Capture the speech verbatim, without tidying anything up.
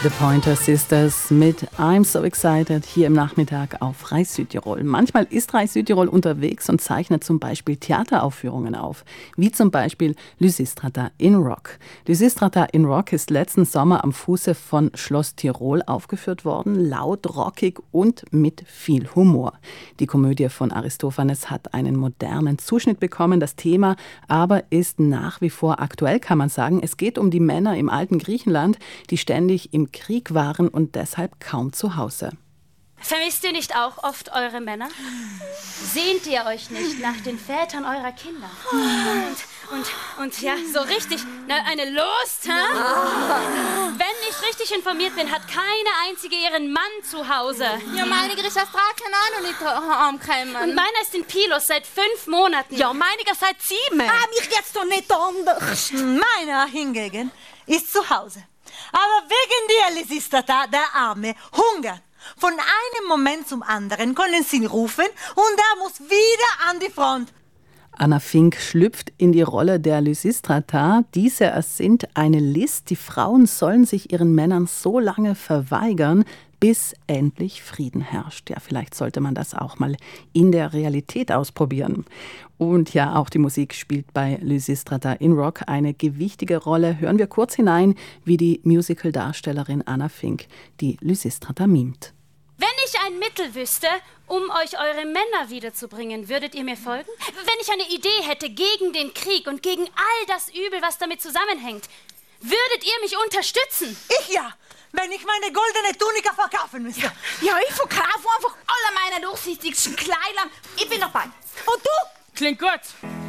The Pointer Sisters mit I'm So Excited hier im Nachmittag auf Reis Südtirol. Manchmal ist Reis Südtirol unterwegs und zeichnet zum Beispiel Theateraufführungen auf, wie zum Beispiel Lysistrata in Rock. Lysistrata in Rock ist letzten Sommer am Fuße von Schloss Tirol aufgeführt worden, laut, rockig und mit viel Humor. Die Komödie von Aristophanes hat einen modernen Zuschnitt bekommen, das Thema aber ist nach wie vor aktuell, kann man sagen. Es geht um die Männer im alten Griechenland, die ständig im Krieg waren und deshalb kaum zu Hause. Vermisst ihr nicht auch oft eure Männer? Sehnt ihr euch nicht nach den Vätern eurer Kinder? Und, und, und ja, so richtig, na, eine Lust, hä? Wenn ich richtig informiert bin, hat keine einzige ihren Mann zu Hause. Ja, meiniger ist aus Drakenau noch nicht angekommen. Und meiner ist in Pylos seit fünf Monaten. Ja, meiniger seit sieben. Ah, mich jetzt doch nicht anders. Meiner hingegen ist zu Hause. Aber wegen dir, Lysistrata, der Arme, hungert. Von einem Moment zum anderen können sie ihn rufen und er muss wieder an die Front. Anna Fink schlüpft in die Rolle der Lysistrata. Diese ersinnt eine List, die Frauen sollen sich ihren Männern so lange verweigern, bis endlich Frieden herrscht. Ja, vielleicht sollte man das auch mal in der Realität ausprobieren. Und ja, auch die Musik spielt bei Lysistrata in Rock eine gewichtige Rolle. Hören wir kurz hinein, wie die Musical-Darstellerin Anna Fink die Lysistrata mimt. Wenn ich ein Mittel wüsste, um euch eure Männer wiederzubringen, würdet ihr mir folgen? Wenn ich eine Idee hätte gegen den Krieg und gegen all das Übel, was damit zusammenhängt, würdet ihr mich unterstützen? Ich ja, wenn ich meine goldene Tunika verkaufen müsste. Ja, ja, ich verkaufe einfach alle meine durchsichtigsten Kleider. Ich bin dabei. Und du? Klingt gut.